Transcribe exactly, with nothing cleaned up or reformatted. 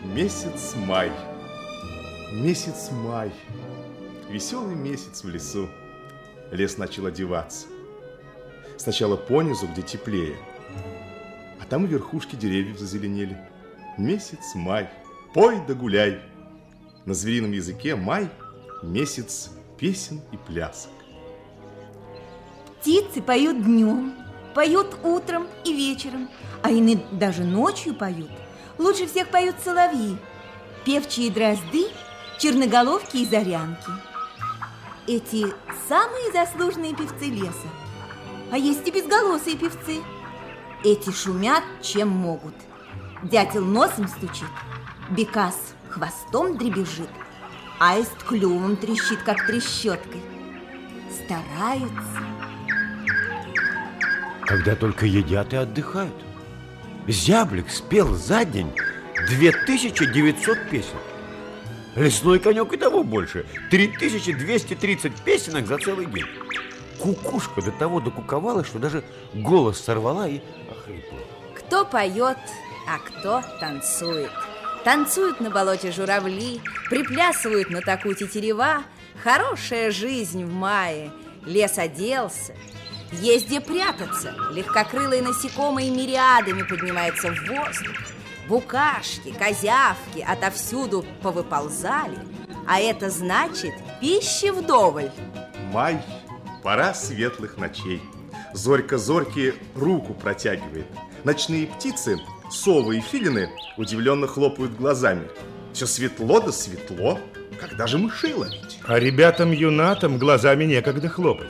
Месяц май. Месяц май. Веселый месяц в лесу. Лес начал одеваться. Сначала понизу, где теплее, а там и верхушки деревьев зазеленели. Месяц май. Пой да гуляй. На зверином языке май – месяц песен и плясок. Птицы поют днем, поют утром и вечером, а иные даже ночью поют. Лучше всех поют соловьи, певчие дрозды, черноголовки и зарянки. Эти самые заслуженные певцы леса. А есть и безголосые певцы. Эти шумят, чем могут. Дятел носом стучит, бекас хвостом дребезжит, аист клювом трещит, как трещоткой. Стараются. Когда только едят и отдыхают. Зяблик спел за день две тысячи девятьсот песен. Лесной конек и того больше. три тысячи двести тридцать песенок за целый день. Кукушка до того докуковала, что даже голос сорвала и охрипла. Кто поет, а кто танцует. Танцуют на болоте журавли, приплясывают на таку тетерева. Хорошая жизнь в мае. Лес оделся. Есть где прятаться. Легкокрылые насекомые мириадами поднимаются в воздух. Букашки, козявки отовсюду повыползали. А это значит пищи вдоволь. Май – пора светлых ночей. Зорька зорьки руку протягивает. Ночные птицы, совы и филины, удивленно хлопают глазами. Все светло да светло. Когда же мышей ловить? А ребятам-юнатам глазами некогда хлопать.